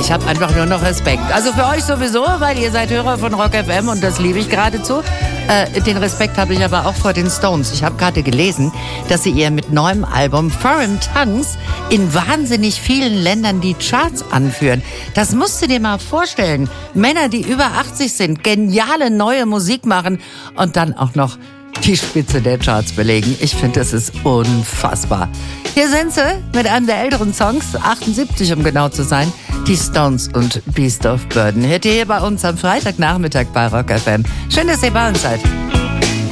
Ich habe einfach nur noch Respekt. Also für euch sowieso, weil ihr seid Hörer von Rock FM und das liebe ich geradezu. Den Respekt habe ich aber auch vor den Stones. Ich habe gerade gelesen, dass sie ihr mit neuem Album Foreign Tongues in wahnsinnig vielen Ländern die Charts anführen. Das musst du dir mal vorstellen. Männer, die über 80 sind, geniale neue Musik machen und dann auch noch die Spitze der Charts belegen. Ich finde, das ist unfassbar. Hier sind sie mit einem der älteren Songs, 78 um genau zu sein, die Stones und Beast of Burden. Hört ihr hier bei uns am Freitagnachmittag bei Rock FM. Schön, dass ihr bei uns seid.